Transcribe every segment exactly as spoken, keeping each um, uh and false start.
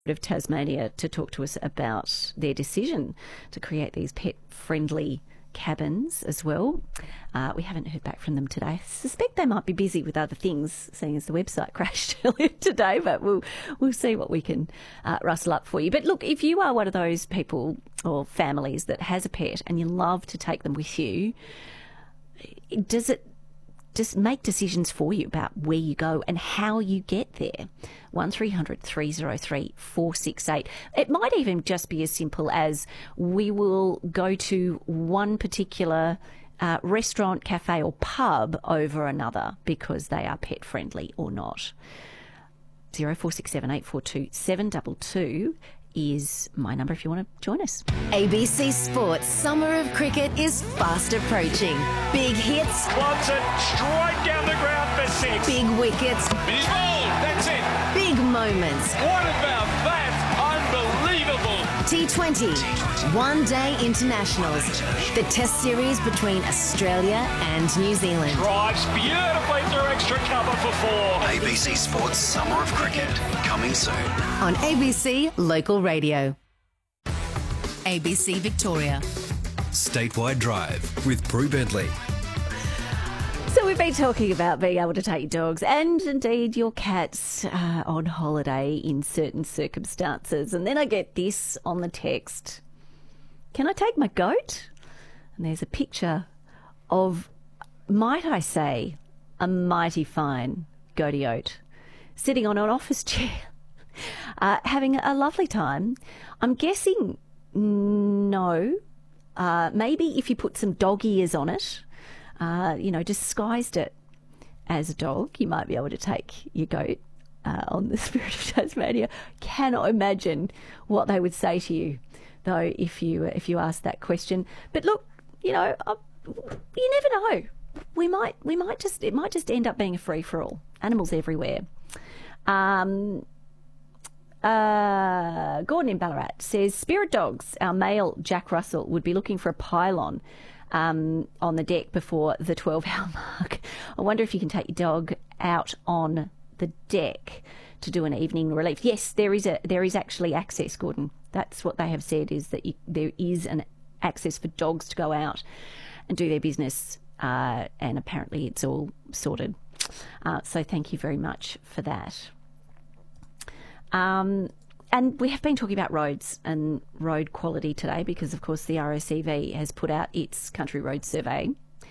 of Tasmania to talk to us about their decision to create these pet-friendly cabins as well. Uh, we haven't heard back from them today. I suspect they might be busy with other things, seeing as the website crashed earlier today, but we'll we'll see what we can uh, rustle up for you. But look, if you are one of those people or families that has a pet and you love to take them with you, does it just make decisions for you about where you go and how you get there? one three hundred three oh three four six eight. It might even just be as simple as we will go to one particular uh, restaurant, cafe or pub over another because they are pet friendly or not. zero four six seven eight four two seven two two is my number if you want to join us. A B C Sports Summer of Cricket is fast approaching. Big hits. Clubs it straight down the ground for six. Big wickets. He's bowled. That's it. Big moments. What about that? Unbelievable. T twenty. One Day Internationals. The Test series between Australia and New Zealand. Drives beautifully through extra cover for four. A B C Sports Summer of Cricket, coming soon. On A B C Local Radio. A B C Victoria. Statewide Drive with Prue Bentley. So we've been talking about being able to take your dogs and indeed your cats uh, on holiday in certain circumstances. And then I get this on the text. Can I take my goat? And there's a picture of, might I say, a mighty fine goaty oat sitting on an office chair, uh, having a lovely time. I'm guessing no. Uh, maybe if you put some dog ears on it, uh, you know, disguised it as a dog, you might be able to take your goat uh, on the Spirit of Tasmania. Cannot imagine what they would say to you, though, if you if you asked that question. But look, you know, uh, you never know. We might we might just it might just end up being a free for all. Animals everywhere. Um, uh, Gordon in Ballarat says, Spirit Dogs, our male Jack Russell, would be looking for a pylon um, on the deck before the twelve-hour mark. I wonder if you can take your dog out on the deck to do an evening relief. Yes, there is a there is actually access, Gordon. That's what they have said, is that you, there is an access for dogs to go out and do their business, uh, and apparently it's all sorted. Uh, so thank you very much for that. Um, and we have been talking about roads and road quality today because, of course, the R O C V has put out its country road survey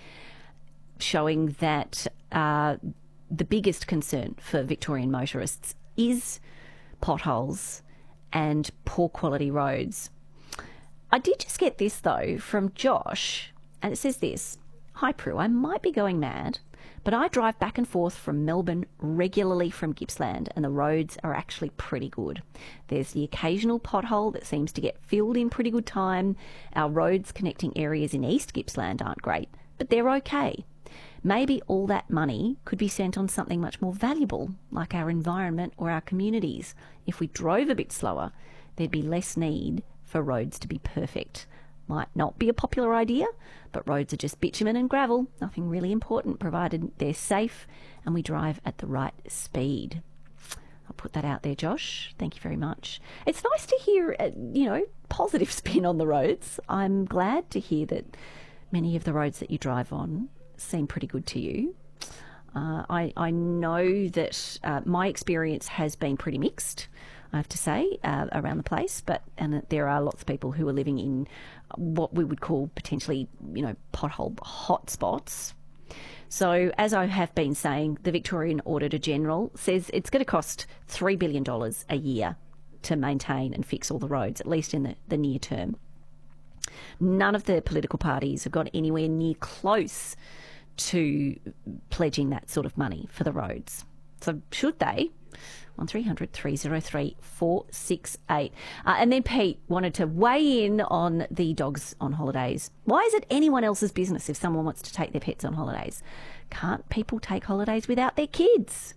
showing that uh, the biggest concern for Victorian motorists is potholes and poor quality roads. I did just get this, though, from Josh, and it says this. Hi, Prue, I might be going mad, but I drive back and forth from Melbourne regularly from Gippsland, and the roads are actually pretty good. There's the occasional pothole that seems to get filled in pretty good time. Our roads connecting areas in East Gippsland aren't great, but they're okay. Maybe all that money could be spent on something much more valuable, like our environment or our communities. If we drove a bit slower, there'd be less need for roads to be perfect. Might not be a popular idea, but roads are just bitumen and gravel, nothing really important, provided they're safe and we drive at the right speed. I'll put that out there, Josh. Thank you very much. It's nice to hear, uh, you know, positive spin on the roads. I'm glad to hear that many of the roads that you drive on seem pretty good to you. Uh, I, I know that uh, my experience has been pretty mixed, I have to say, uh, around the place, but and that there are lots of people who are living in what we would call potentially, you know, pothole hotspots. So, as I have been saying, the Victorian Auditor General says it's going to cost three billion dollars a year to maintain and fix all the roads, at least in the, the near term. None of the political parties have got anywhere near close to pledging that sort of money for the roads. So, should they? one three hundred three oh three four six eight. Uh, and then Pete wanted to weigh in on the dogs on holidays. Why is it anyone else's business if someone wants to take their pets on holidays? Can't people take holidays without their kids?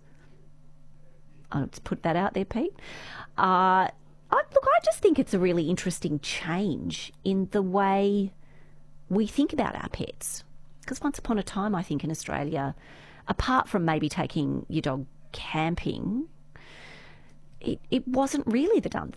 I'll just put that out there, Pete. Uh, I, look, I just think it's a really interesting change in the way we think about our pets. Because once upon a time, I think in Australia, apart from maybe taking your dog camping, it, it wasn't really the done